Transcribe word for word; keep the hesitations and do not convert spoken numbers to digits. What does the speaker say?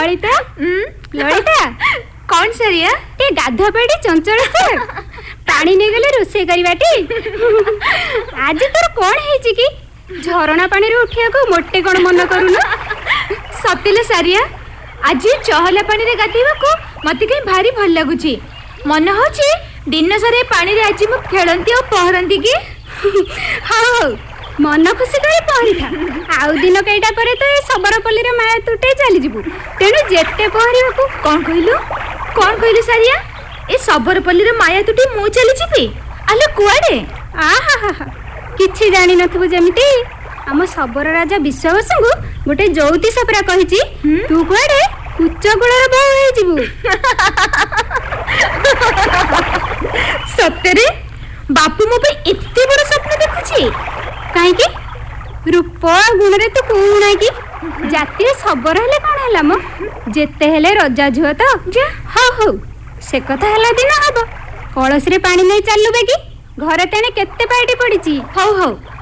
ललिता ललिता कौन सरिया टे गाधा पेड़ी चंचल से पानी नहीं गले रोसे करवाटी आज तोर कौन है कि झरणा पानी रे उठिया को मोटे कौन मन करूनु सतिले सरिया आज चहला पानी रे गाधेवा को मते कहीं भारी भल लगुची मन होची दिन सारे पानी रे आज मु खेलंती और पहरंती की हाँ मन खुशी करे पहरी था आउ दिन कईटा पर तो ये सबरपल्ली रे माया तुटे चली जीवु तेनु जेते पहरिबा को कौन कहलु कौन कहलु सरिया ए सबरपल्ली रे माया तुटे मु चली जीबी आलो कुआडे आहा हा हा किछि जानि नथबु जेमिति हम सबर राजा विश्वावसु गोटे ज्योतिष परा कहिछि तू कुआडे उच्च गुणर बहु हे जीवु सत्य बापू मो पे एते बड़ स्वप्न देखुछि काहे कि रूप गुण रे तो कोउ नै कि जातीय खबर हेले कोन हला मो जेते हेले रजा झुआ तो जा हो हो से कथा हला दिन हबो कळस रे पानी नै चालुबे कि घर तेने केते पाइटी पड़ीची हो हो